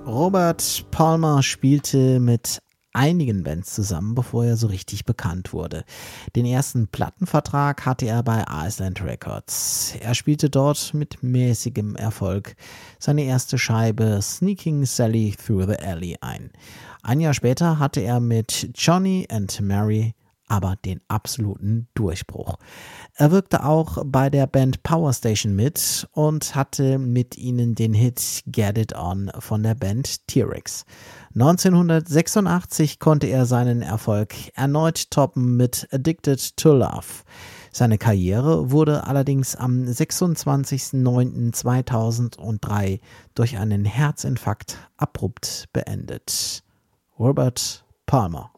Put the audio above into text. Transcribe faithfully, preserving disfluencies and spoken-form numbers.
Robert Palmer spielte mit einigen Bands zusammen, bevor er so richtig bekannt wurde. Den ersten Plattenvertrag hatte er bei Island Records. Er spielte dort mit mäßigem Erfolg seine erste Scheibe Sneaking Sally Through the Alley ein. Ein Jahr später hatte er mit Johnny and Mary aber den absoluten Durchbruch. Er wirkte auch bei der Band Power Station mit und hatte mit ihnen den Hit Get It On von der Band T-Rex. neunzehnhundertsechsundachtzig konnte er seinen Erfolg erneut toppen mit Addicted to Love. Seine Karriere wurde allerdings am sechsundzwanzigsten neunten zweitausenddrei durch einen Herzinfarkt abrupt beendet. Robert Palmer.